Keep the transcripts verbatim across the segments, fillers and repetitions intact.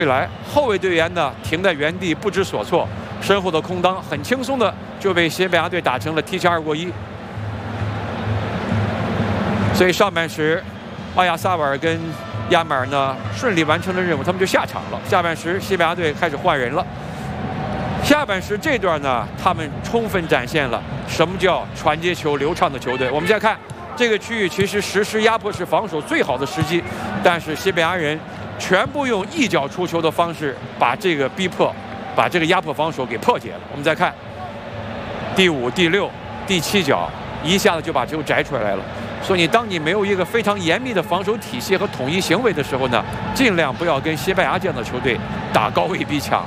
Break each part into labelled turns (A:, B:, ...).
A: 来，后卫队员呢停在原地不知所措，身后的空当很轻松的就被西班牙队打成了提前二过一。所以上半时，奥亚萨瓦尔跟亚马尔呢顺利完成了任务，他们就下场了。下半时，西班牙队开始换人了。下半时这段呢，他们充分展现了什么叫传接球流畅的球队。我们再看这个区域，其实实施压迫式防守最好的时机，但是西班牙人全部用一脚出球的方式把这个逼迫，把这个压迫防守给破解了。我们再看第五、第六、第七脚，一下子就把球摘出来了。所以，当你没有一个非常严密的防守体系和统一行为的时候呢，尽量不要跟西班牙这样的球队打高位逼抢。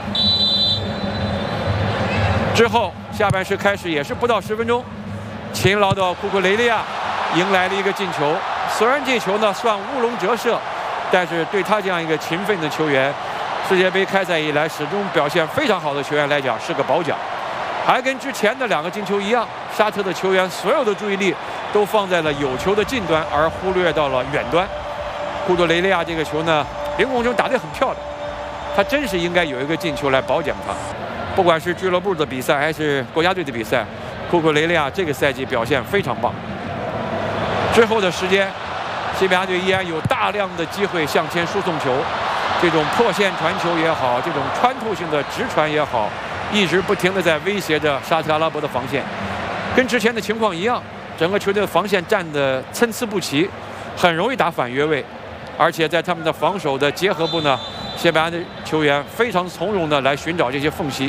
A: 之后，下半时开始也是不到十分钟，勤劳的库库雷利亚迎来了一个进球。虽然这球呢算乌龙折射，但是对他这样一个勤奋的球员，世界杯开赛以来始终表现非常好的球员来讲，是个褒奖。还跟之前的两个进球一样，沙特的球员所有的注意力都放在了有球的近端，而忽略到了远端。库多雷利亚这个球呢，凌空球打得很漂亮，他真是应该有一个进球来褒奖他。不管是俱乐部的比赛还是国家队的比赛，库库雷利亚这个赛季表现非常棒。之后的时间，西班牙队依然有大量的机会向前输送球，这种破线传球也好，这种穿透性的直传也好，一直不停地在威胁着沙特阿拉伯的防线。跟之前的情况一样，整个球队的防线站得参差不齐，很容易打反越位，而且在他们的防守的结合部呢，西班牙的球员非常从容地来寻找这些缝隙。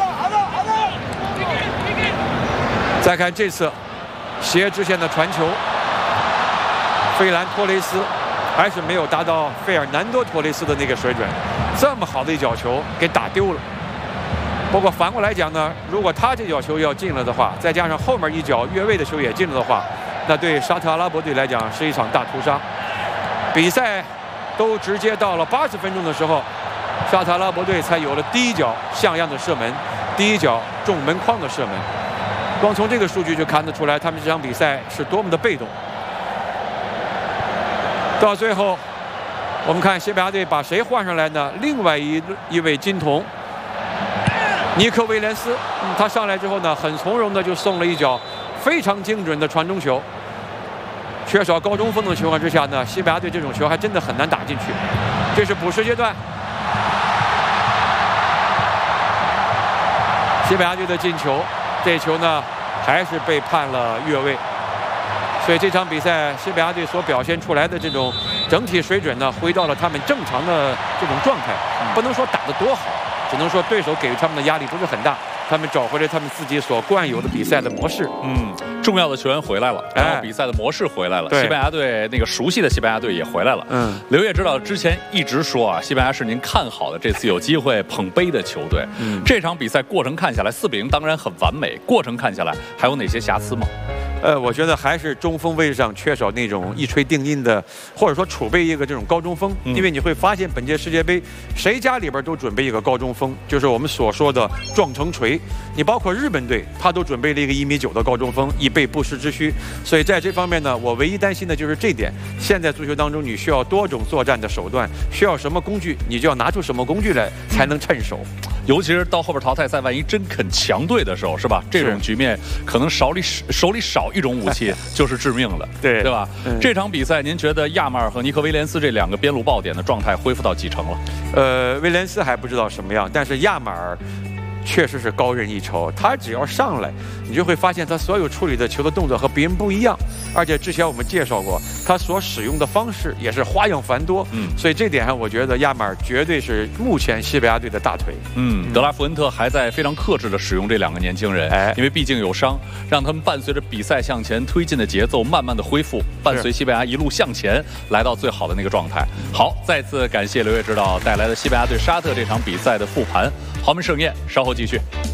A: 再看这次斜直线的传球，费兰托雷斯还是没有达到费尔南多托雷斯的那个水准，这么好的一脚球给打丢了。不过反过来讲呢，如果他这脚球要进了的话，再加上后面一脚越位的球也进了的话，那对沙特阿拉伯队来讲是一场大屠杀。比赛都直接到了八十分钟的时候，沙特阿拉伯队才有了第一脚像样的射门，第一脚中门框的射门。光从这个数据就看得出来，他们这场比赛是多么的被动。到最后，我们看西班牙队把谁换上来呢？另外一一位金童。尼克威廉斯，嗯，他上来之后呢，很从容的就送了一脚非常精准的传中球。缺少高中锋的情况之下呢，西班牙队这种球还真的很难打进去。这是补时阶段，西班牙队的进球，这球呢还是被判了越位。所以这场比赛西班牙队所表现出来的这种整体水准呢，回到了他们正常的这种状态，不能说打得多好。只能说对手给予他们的压力不是很大，他们找回了他们自己所惯有的比赛的模式。
B: 嗯，重要的球员回来了，然后比赛的模式回来了，
A: 哎、
B: 西班牙队那个熟悉的西班牙队也回来了。嗯，刘烨指导之前一直说啊，西班牙是您看好的这次有机会捧杯的球队。嗯，这场比赛过程看下来，四比零当然很完美，过程看下来还有哪些瑕疵吗？
A: 呃，我觉得还是中锋位置上缺少那种一锤定音的，或者说储备一个这种高中锋。嗯、因为你会发现，本届世界杯谁家里边都准备一个高中锋，就是我们所说的撞成锤。你包括日本队，他都准备了一个一米九的高中锋，以备不时之需。所以在这方面呢，我唯一担心的就是这点。现在足球当中，你需要多种作战的手段，需要什么工具，你就要拿出什么工具来，才能趁手。
B: 尤其是到后边淘汰赛，万一真肯强队的时候，是吧？这种局面可能手里手里少一种武器就是致命的，
A: 对
B: 对吧？
A: 嗯、
B: 这场比赛，您觉得亚马尔和尼克威廉斯这两个边路爆点的状态恢复到几成了？
A: 呃，威廉斯还不知道什么样，但是亚马尔确实是高人一筹。他只要上来，你就会发现他所有处理的球的动作和别人不一样，而且之前我们介绍过，他所使用的方式也是花样繁多。嗯，所以这点上，我觉得亚马尔绝对是目前西班牙队的大腿。
B: 嗯，德拉福恩特还在非常克制地使用这两个年轻人，哎，因为毕竟有伤，让他们伴随着比赛向前推进的节奏，慢慢的恢复，伴随西班牙一路向前，来到最好的那个状态。好，再次感谢刘烨指导带来的西班牙对沙特这场比赛的复盘。豪门盛宴，稍后继续。